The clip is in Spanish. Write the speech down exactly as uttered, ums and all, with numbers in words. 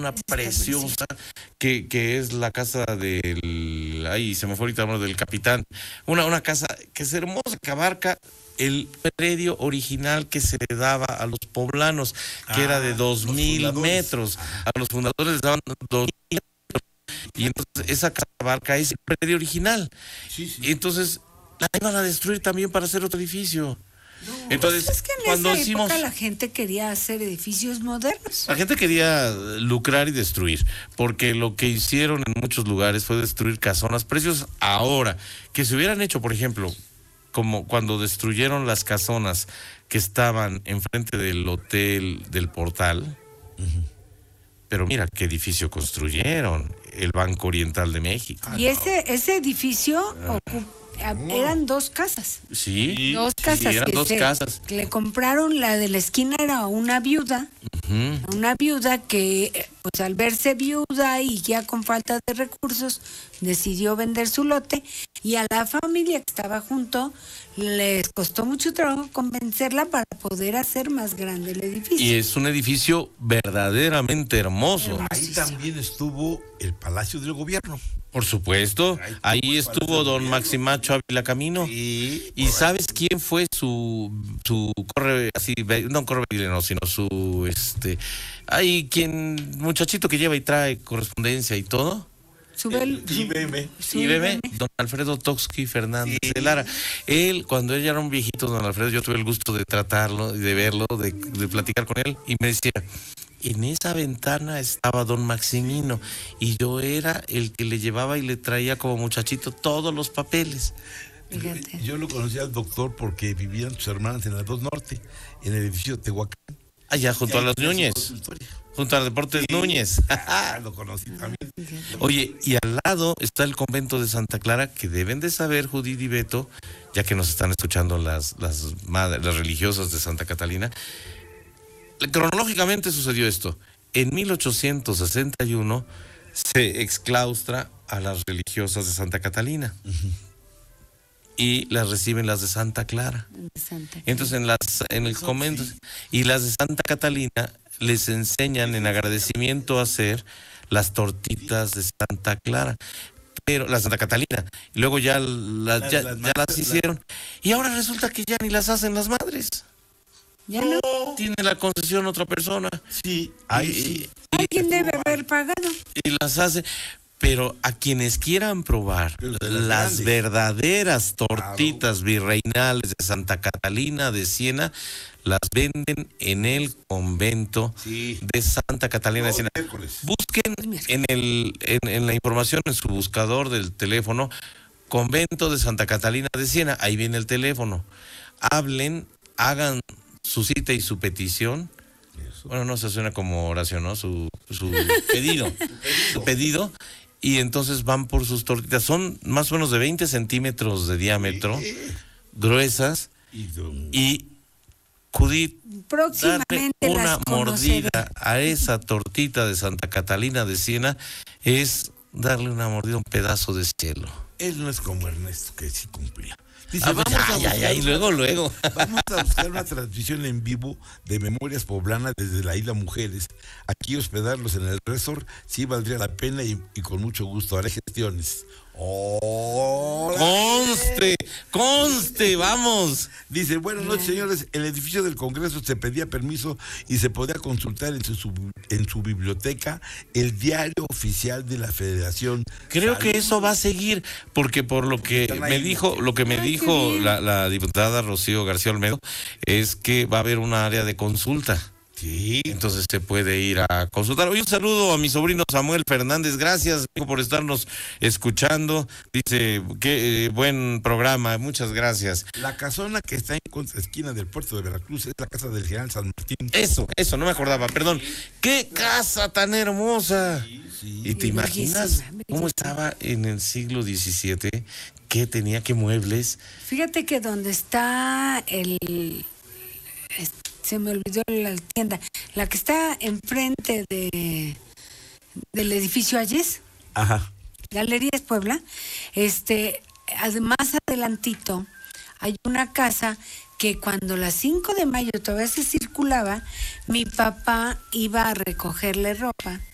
una preciosa que, que es la casa del, ay, se me fue ahorita el nombre del capitán, una, una casa que es hermosa, que abarca el predio original que se le daba a los poblanos, que ah, era de dos mil metros. A los fundadores les daban dos mil metros. Y entonces esa casa abarca ese predio original. Sí, sí. Y entonces la iban a destruir también para hacer otro edificio. No, entonces, pues es que en cuando esa hicimos, época la gente quería hacer edificios modernos. La gente quería lucrar y destruir, porque lo que hicieron en muchos lugares fue destruir casonas precios. Ahora, que se hubieran hecho, por ejemplo, como cuando destruyeron las casonas que estaban enfrente del hotel del Portal, uh-huh. Pero mira qué edificio construyeron, el Banco Oriental de México. Y ese, ese edificio uh, ocupa eran dos casas. Sí, dos casas. Sí, eran que dos se, casas. Le compraron, la de la esquina era una viuda, uh-huh. Una viuda que, pues al verse viuda y ya con falta de recursos, decidió vender su lote, y a la familia que estaba junto les costó mucho trabajo convencerla para poder hacer más grande el edificio. Y es un edificio verdaderamente hermoso. Ahí también estuvo el Palacio del Gobierno. Por supuesto, ahí, ahí estuvo don Maximacho Ávila Camino. Sí, ¿y sabes quién fue su su corre así, no corre no, sino su este ahí quien muchachito que lleva y trae correspondencia y todo? Sube I B M, I B M, don Alfredo Toxqui Fernández sí. de Lara. Él, cuando él ya era un viejito, don Alfredo, yo tuve el gusto de tratarlo, de verlo, de, de platicar con él, y me decía, en esa ventana estaba don Maximino, y yo era el que le llevaba y le traía como muchachito todos los papeles. Fíjate. Yo lo conocí al doctor porque vivían sus hermanas en la dos Norte, en el edificio Tehuacán. Allá junto a los Núñez. Junto a Deportes sí. Núñez. Ah, lo conocí también. Oye, y al lado está el convento de Santa Clara, que deben de saber, Judith y Beto, ya que nos están escuchando las, las, madres, las religiosas de Santa Catalina. Cronológicamente sucedió esto. En mil ochocientos sesenta y uno se exclaustra a las religiosas de Santa Catalina. Uh-huh. Y las reciben las de Santa Clara. De Santa Clara. Entonces en las en el convento sí. Y las de Santa Catalina les enseñan en agradecimiento a hacer las tortitas de Santa Clara, pero la Santa Catalina, y luego ya, la, las, ya, las, ya las hicieron, la... y ahora resulta que ya ni las hacen las madres. Ya no. Tiene la concesión otra persona. Sí, ahí sí. Alguien debe haber pagado. Y las hace. Pero a quienes quieran probar las, las verdaderas tortitas claro. virreinales de Santa Catalina de Siena, las venden en el convento sí. de Santa Catalina de Siena. Miércoles. Busquen en, el, en, en la información, en su buscador del teléfono, convento de Santa Catalina de Siena, ahí viene el teléfono. Hablen, hagan su cita y su petición. Eso. Bueno, no se suena como oración, ¿no? Su, su pedido. Su pedido. Y entonces van por sus tortitas. Son más o menos de veinte centímetros de diámetro, sí. gruesas. Y Judith, próximamente darle una las mordida a esa tortita de Santa Catalina de Siena es darle una mordida a un pedazo de cielo. Él no es como Ernesto, que sí cumplía. Dice, ah, vamos ya, a ya, ya, y luego, una, luego. Vamos a buscar una transmisión en vivo de Memorias Poblanas desde la Isla Mujeres. Aquí hospedarlos en el resort sí valdría la pena y, y con mucho gusto haré gestiones. ¡Oh! ¡Conste! ¡Conste! ¡Vamos! Dice, buenas noches, señores. El edificio del Congreso se pedía permiso y se podía consultar en su, en su biblioteca el diario oficial de la Federación. Creo Salud. Que eso va a seguir, porque por lo que me dijo, lo que me Ay, dijo la, la diputada Rocío García Olmedo, es que va a haber un área de consulta. Sí. Entonces se puede ir a consultar. Hoy un saludo a mi sobrino Samuel Fernández. Gracias, amigo, por estarnos escuchando. Dice, qué eh, buen programa. Muchas gracias. La casona que está en contraesquina del puerto de Veracruz es la casa del general San Martín. Eso, eso, no me acordaba, perdón. ¡Qué casa tan hermosa! Sí, sí. ¿Y te imaginas cómo estaba en el siglo diecisiete? ¿Qué tenía? ¿Qué muebles? Fíjate que donde está el... se me olvidó la tienda, la que está enfrente de del edificio Ayes, ajá, Galerías Puebla, este, además adelantito hay una casa que cuando las cinco de mayo todavía se circulaba, mi papá iba a recogerle ropa